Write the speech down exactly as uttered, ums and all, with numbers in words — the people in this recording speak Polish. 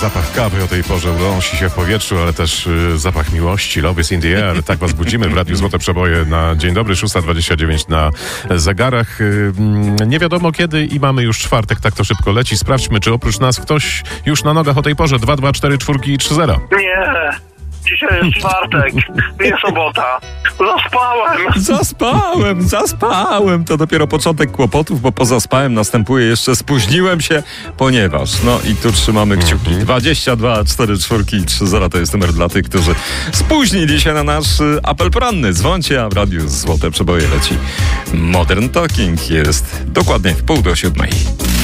Zapach kawy o tej porze unosi się w powietrzu, ale też y, zapach miłości. Love is in the air. Tak was budzimy w Radiu Złote Przeboje na dzień dobry, szósta dwadzieścia dziewięć na zegarach. Y, y, nie wiadomo kiedy i mamy już czwartek, tak to szybko leci. Sprawdźmy, czy oprócz nas ktoś już na nogach o tej porze. dwa dwa cztery cztery i trzy zero. Nie, dzisiaj jest czwartek, nie sobota. Zaspałem. Zaspałem, zaspałem. To dopiero początek kłopotów, bo po zaspałem następuje jeszcze spóźniłem się, ponieważ, no i tu trzymamy kciuki. dwadzieścia dwa cztery cztery i trzy zero to jest numer dla tych, którzy spóźnili się na nasz y, apel poranny. Dzwońcie, a w Radiu Złote Przeboje leci Modern Talking. Jest dokładnie w pół do siódmej.